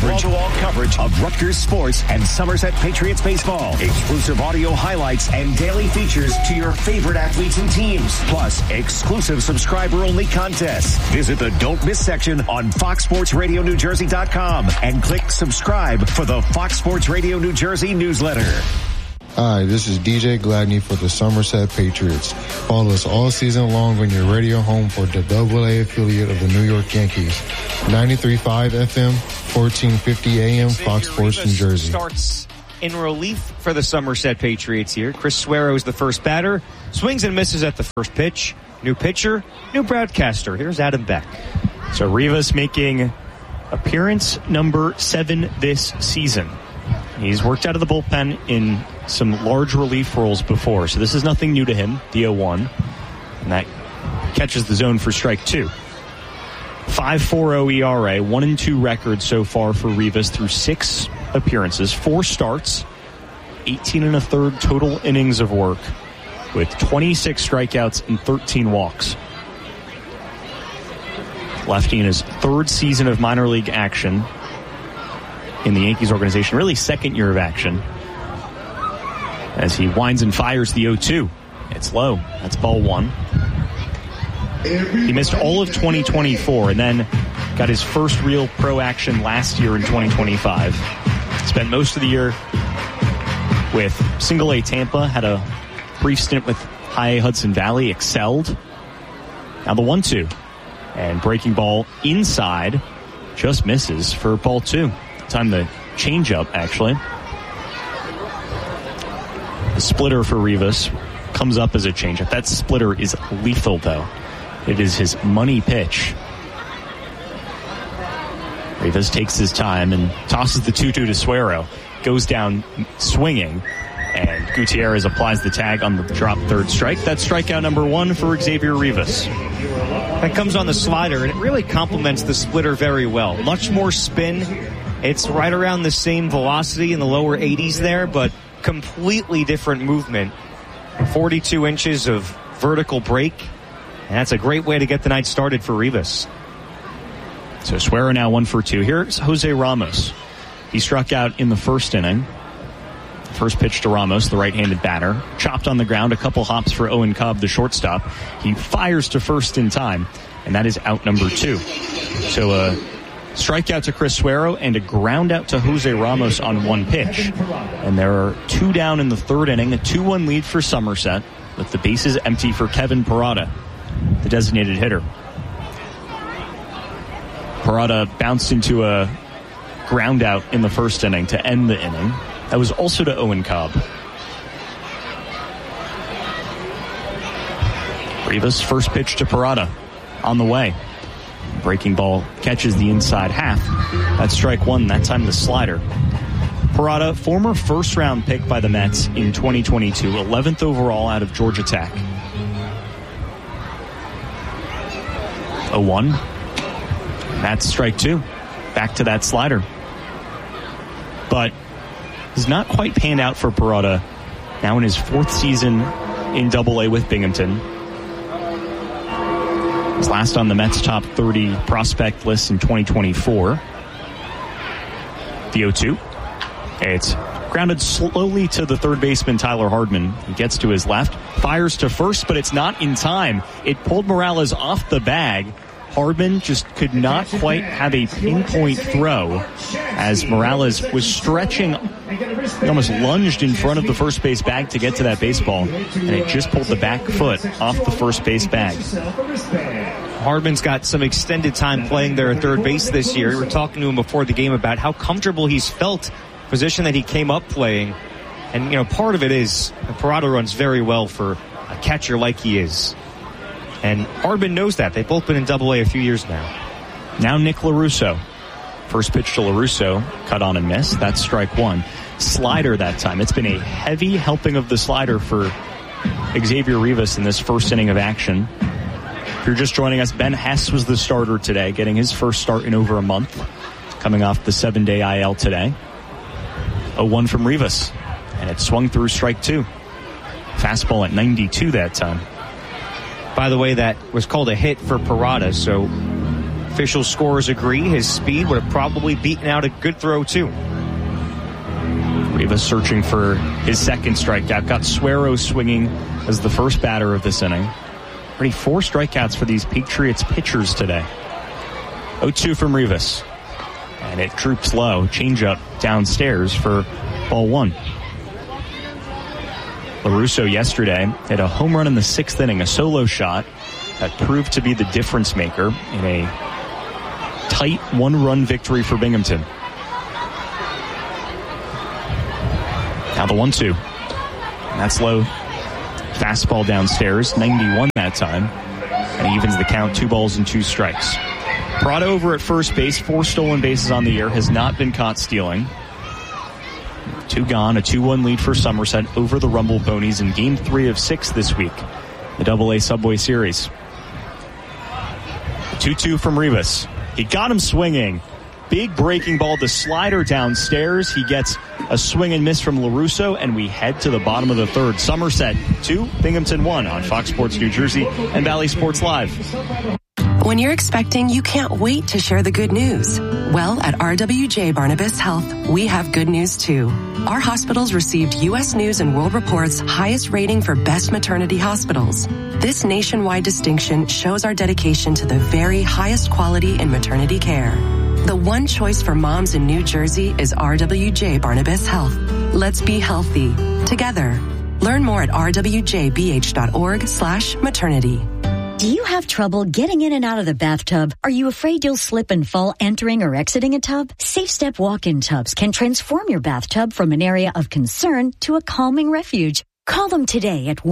Wall-to-wall coverage of Rutgers sports and Somerset Patriots baseball. Exclusive audio highlights and daily features to your favorite athletes and teams. Plus, exclusive subscriber-only contests. Visit the Don't Miss section on FoxSportsRadioNewJersey.com and click subscribe for the Fox Sports Radio New Jersey newsletter. Hi, this is DJ Gladney for the Somerset Patriots. Follow us all season long on your radio home for the AA affiliate of the New York Yankees. 93.5 FM, 1450 AM, Fox Sports New Jersey. Starts in relief for the Somerset Patriots here. Chris Suero is the first batter. Swings and misses at the first pitch. New pitcher, new broadcaster. Here's Adam Beck. So Rivas making appearance number 7 this season. He's worked out of the bullpen in some large relief roles before, so this is nothing new to him, the 0-1. And that catches the zone for strike 2. 5.40 ERA, 1-2 record so far for Rivas through 6 appearances, 4 starts, 18 1/3 total innings of work, with 26 strikeouts and 13 walks. Lefty in his 3rd season of minor league action in the Yankees organization, really 2nd year of action, as he winds and fires the 0-2. It's low. That's ball 1. He missed all of 2024 and then got his first real pro action last year in 2025. Spent most of the year with Single A Tampa, had a brief stint with High A Hudson Valley, excelled. Now the 1-2. And breaking ball inside, just misses for ball 2. Time the changeup, actually. The splitter for Rivas comes up as a changeup. That splitter is lethal, though. It is his money pitch. Rivas takes his time and tosses the 2-2 to Suero. Goes down swinging, and Gutierrez applies the tag on the drop 3rd strike. That's strikeout number 1 for Xavier Rivas. That comes on the slider, and it really complements the splitter very well. Much more spin. It's right around the same velocity in the lower 80s there, but completely different movement. 42 inches of vertical break, and that's a great way to get the night started for Rivas. So Suero now 1 for 2. Here's Jose Ramos. He struck out in the 1st inning. First pitch to Ramos, the right-handed batter. Chopped on the ground, a couple hops for Owen Cobb, the shortstop. He fires to first in time, and that is out number 2. So a strikeout to Chris Suero and a ground out to Jose Ramos on 1 pitch. And there are 2 down in the 3rd inning, a 2-1 lead for Somerset, with the bases empty for Kevin Parada, the designated hitter. Parada bounced into a ground out in the 1st inning to end the inning. That was also to Owen Cobb. Rivas' first pitch to Parada on the way. Breaking ball catches the inside half. That's strike 1, that time the slider. Parada, former first-round pick by the Mets in 2022, 11th overall out of Georgia Tech. 0-1. That's strike 2. Back to that slider. But has not quite panned out for Parada, now in his 4th season in Double-A with Binghamton. He's last on the Mets top 30 prospect list in 2024. The 0-2. It's grounded slowly to the 3rd baseman, Tyler Hardman. He gets to his left, fires to first, but it's not in time. It pulled Morales off the bag. Hardman just could not quite have a pinpoint throw as Morales was stretching. He almost lunged in front of the first base bag to get to that baseball, and it just pulled the back foot off the first base bag. Hardman's got some extended time playing there at 3rd base this year. We were talking to him before the game about how comfortable he's felt, position that he came up playing. And, you know, part of it is Parada runs very well for a catcher like he is. And Hardman knows that. They've both been in Double-A a few years now. Now Nick LaRusso. First pitch to LaRusso, cut on and miss. That's strike 1. Slider that time. It's been a heavy helping of the slider for Xavier Rivas in this 1st inning of action. If you're just joining us, Ben Hess was the starter today, getting his first start in over a month, coming off the 7-day IL today. 0-1 from Rivas, and it swung through strike 2. Fastball at 92 that time. By the way, that was called a hit for Parada, so Official scorers agree his speed would have probably beaten out a good throw, too. Rivas searching for his second strikeout. Got Suero swinging as the first batter of this inning. Already 4 strikeouts for these Patriots pitchers today. 0-2 from Rivas. And it droops low. Changeup downstairs for ball 1. LaRusso yesterday hit a home run in the 6th inning, a solo shot that proved to be the difference maker in a tight 1-run victory for Binghamton. Now the 1-2. That's low. Fastball downstairs, 91 that time. And he evens the count, 2 balls and 2 strikes. Prado over at first base, 4 stolen bases on the year, has not been caught stealing. 2 gone, a 2-1 lead for Somerset over the Rumble Ponies in Game 3 of 6 this week, the AA Subway Series. 2-2 from Rivas. He got him swinging. Big breaking ball, the slider downstairs. He gets a swing and miss from LaRusso, and we head to the bottom of the 3rd. Somerset 2, Binghamton 1 on Fox Sports New Jersey and Valley Sports Live. When you're expecting, you can't wait to share the good news. Well, at RWJ Barnabas Health, we have good news too. Our hospitals received U.S. News and World Report's highest rating for best maternity hospitals. This nationwide distinction shows our dedication to the very highest quality in maternity care. The one choice for moms in New Jersey is RWJ Barnabas Health. Let's be healthy together. Learn more at rwjbh.org/maternity. Do you have trouble getting in and out of the bathtub? Are you afraid you'll slip and fall entering or exiting a tub? Safe Step walk-in tubs can transform your bathtub from an area of concern to a calming refuge. Call them today at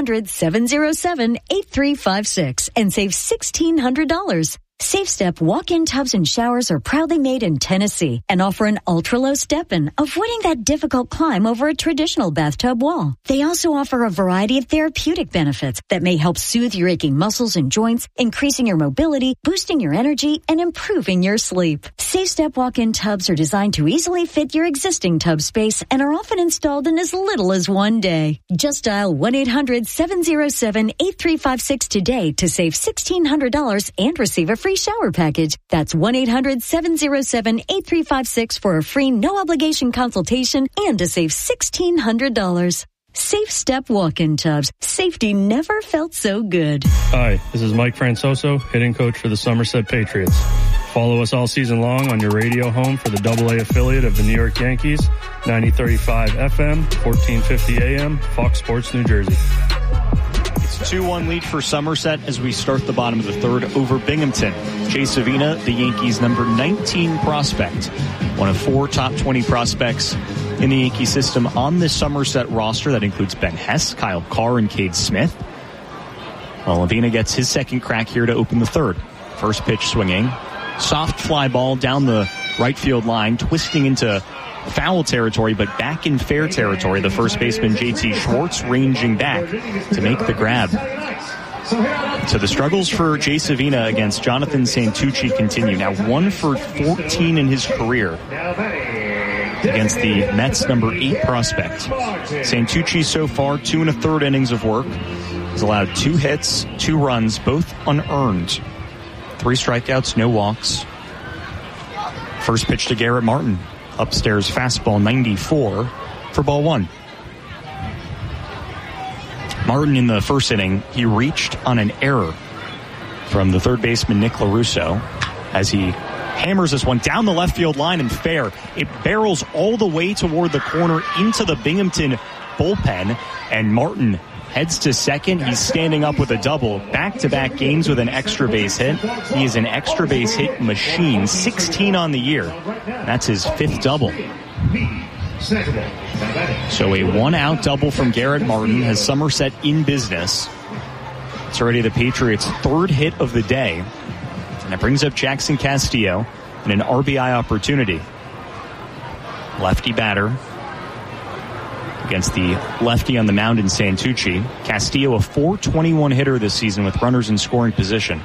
1-800-707-8356 and save $1,600. Safe Step walk-in tubs and showers are proudly made in Tennessee and offer an ultra-low step-in, avoiding that difficult climb over a traditional bathtub wall. They also offer a variety of therapeutic benefits that may help soothe your aching muscles and joints, increasing your mobility, boosting your energy, and improving your sleep. Safe Step walk-in tubs are designed to easily fit your existing tub space and are often installed in as little as 1 day. Just dial 1-800-707-8356 today to save $1,600 and receive a free shower package. That's 1-800-707-8356 for a free no-obligation consultation and to save $1,600. Safe Step walk-in tubs. Safety never felt so good. Hi, this is Mike Francoso, hitting coach for the Somerset Patriots. Follow us all season long on your radio home for the AA affiliate of the New York Yankees, 90.35 FM, 1450 AM, Fox Sports New Jersey. 2-1 lead for Somerset as we start the bottom of the 3rd over Binghamton. Jay Savina, the Yankees' number 19 prospect, one of 4 top 20 prospects in the Yankee system on this Somerset roster. That includes Ben Hess, Kyle Carr, and Cade Smith. Well, Lavina gets his second crack here to open the 3rd. First pitch swinging. Soft fly ball down the right field line, twisting into foul territory, but back in fair territory. The first baseman, J.T. Schwartz, ranging back to make the grab. So the struggles for Jay Savina against Jonathan Santucci continue. Now 1 for 14 in his career against the Mets' number 8 prospect. Santucci so far 2 1/3 innings of work. He's allowed 2 hits, 2 runs, both unearned. 3 strikeouts, no walks. First pitch to Garrett Martin. Upstairs fastball, 94 for ball 1. Martin in the first inning, he reached on an error from the third baseman Nick LaRusso as he hammers this one down the left field line and fair. It barrels all the way toward the corner into the Binghamton bullpen, and Martin heads to second. He's standing up with a double. Back-to-back games with an extra base hit. He is an extra base hit machine. 16 on the year. That's his 5th double. So a 1-out double from Garrett Martin has Somerset in business. It's already the Patriots' 3rd hit of the day. And it brings up Jackson Castillo in an RBI opportunity. Lefty batter against the lefty on the mound in Santucci. Castillo, a .421 hitter this season with runners in scoring position.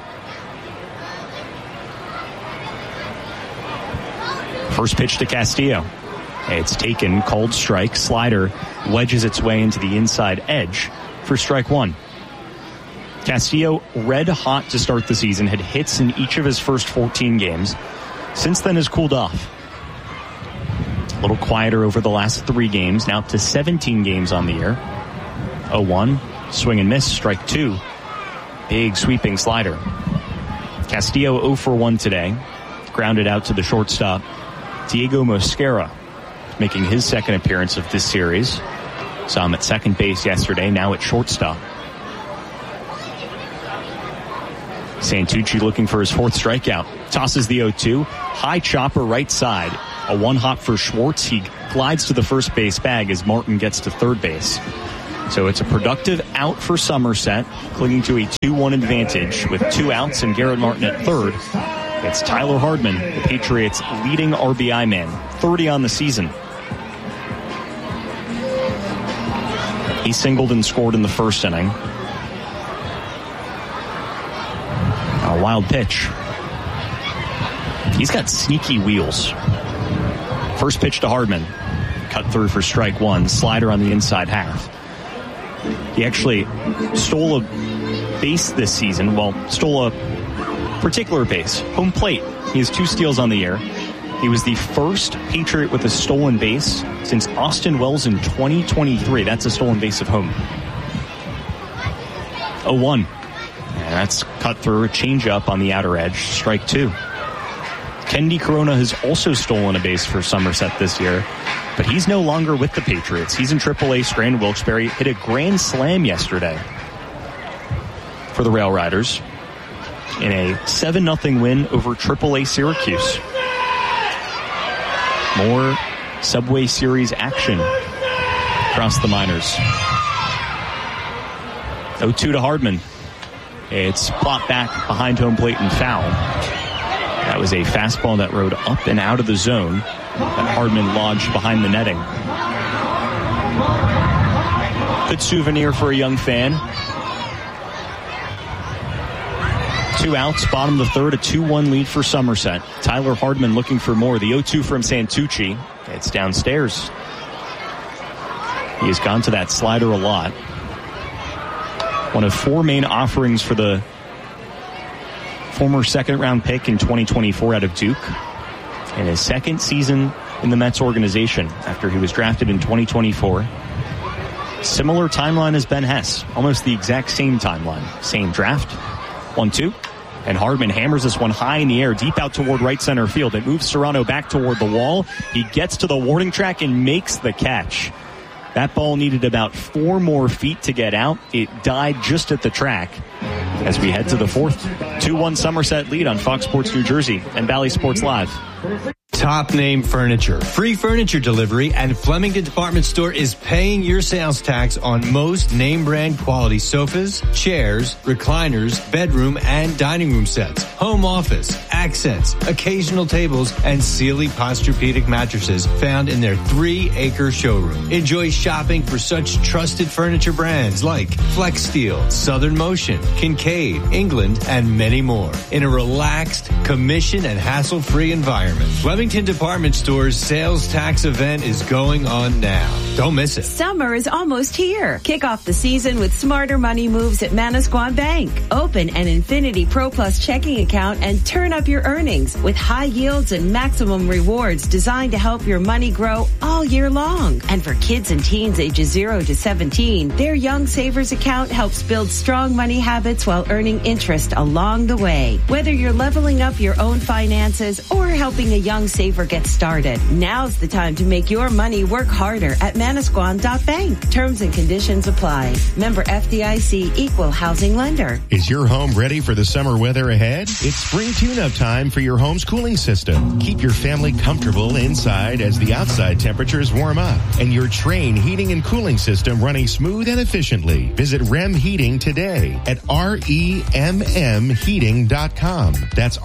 First pitch to Castillo. It's taken, called strike. Slider wedges its way into the inside edge for strike 1. Castillo, red hot to start the season, had hits in each of his first 14 games. Since then has cooled off. A little quieter over the last 3 games, now up to 17 games on the year. 0-1, swing and miss, strike 2. Big sweeping slider. Castillo 0-for-1 today. Grounded out to the shortstop, Diego Mosquera, making his second appearance of this series. Saw him at second base yesterday, now at shortstop. Santucci looking for his 4th strikeout. Tosses the 0-2. High chopper right side. A 1-hop for Schwartz. He glides to the first base bag as Martin gets to third base. So it's a productive out for Somerset, clinging to a 2-1 advantage with 2 outs and Garrett Martin at third. It's Tyler Hardman, the Patriots' leading RBI man, 30 on the season. He singled and scored in the first inning. A wild pitch. He's got sneaky wheels. First pitch to Hardman. Cut through for strike 1. Slider on the inside half. He actually stole a base this season. Well, stole a particular base. Home plate. He has 2 steals on the year. He was the first Patriot with a stolen base since Austin Wells in 2023. That's a stolen base of home. 0-1. And that's cut through, a changeup on the outer edge. Strike 2. Kendi Corona has also stolen a base for Somerset this year, but he's no longer with the Patriots. He's in AAA. Scranton Wilkes-Barre hit a grand slam yesterday for the Rail Riders in a 7-0 win over AAA Syracuse. More Subway Series action across the minors. 0-2 to Hardman. It's plopped back behind home plate and foul. That was a fastball that rode up and out of the zone that Hardman lodged behind the netting. Good souvenir for a young fan. 2 outs, bottom of the third, a 2-1 lead for Somerset. Tyler Hardman looking for more. The 0-2 from Santucci. It's downstairs. He has gone to that slider a lot. One of 4 main offerings for the former second-round pick in 2024 out of Duke. And his second season in the Mets organization after he was drafted in 2024. Similar timeline as Ben Hess. Almost the exact same timeline. Same draft. 1-2. And Hardman hammers this one high in the air, deep out toward right center field. It moves Serrano back toward the wall. He gets to the warning track and makes the catch. That ball needed about 4 more feet to get out. It died just at the track as we head to the 4th. 2-1 Somerset lead on Fox Sports New Jersey and Bally Sports Live. Top Name Furniture. Free furniture delivery, and Flemington Department Store is paying your sales tax on most name brand quality sofas, chairs, recliners, bedroom and dining room sets, home office, accents, occasional tables, and Sealy Posturepedic mattresses found in their 3-acre showroom. Enjoy shopping for such trusted furniture brands like Flex Steel, Southern Motion, Kincaid, England, and many more in a relaxed, commission and hassle-free environment. Flemington Department Store's sales tax event is going on now. Don't miss it. Summer is almost here. Kick off the season with smarter money moves at Manasquan Bank. Open an Infinity Pro Plus checking account and turn up your earnings with high yields and maximum rewards designed to help your money grow all year long. And for kids and teens ages 0 to 17, their Young Savers account helps build strong money habits while earning interest along the way. Whether you're leveling up your own finances or helping a young saver get started, now's the time to make your money work harder at Manasquan.bank. Terms and conditions apply. Member FDIC, equal housing lender. Is your home ready for the summer weather ahead? It's spring tune-up time for your home's cooling system. Keep your family comfortable inside as the outside temperatures warm up and your Trane heating and cooling system running smooth and efficiently. Visit REM Heating today at REMMheating.com. That's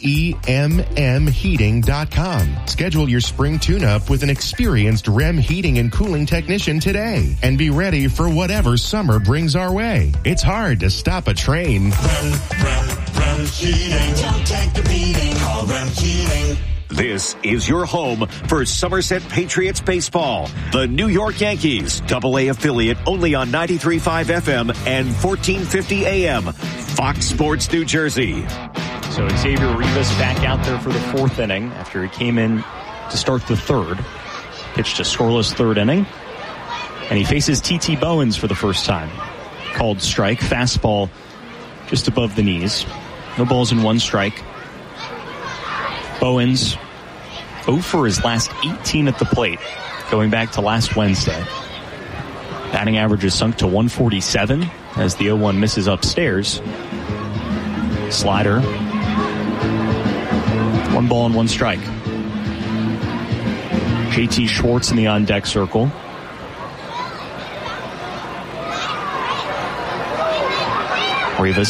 REMMheating.com. Schedule your spring tune-up with an experienced REM heating and cooling technician today and be ready for whatever summer brings our way. It's hard to stop a train. REM Heating. Don't take the beating. Call REM Heating. This is your home for Somerset Patriots baseball. The New York Yankees, AA affiliate only on 93.5 FM and 1450 AM. Fox Sports New Jersey. So Xavier Rivas back out there for the fourth inning after he came in to start the third. Pitched a scoreless third inning. And he faces T.T. Bowens for the first time. Called strike. Fastball just above the knees. No balls and one strike. Bowens 0 for his last 18 at the plate, going back to last Wednesday. Batting average is sunk to 147 as the 0-1 misses upstairs. Slider. 1 ball and 1 strike. JT Schwartz in the on-deck circle. Rivas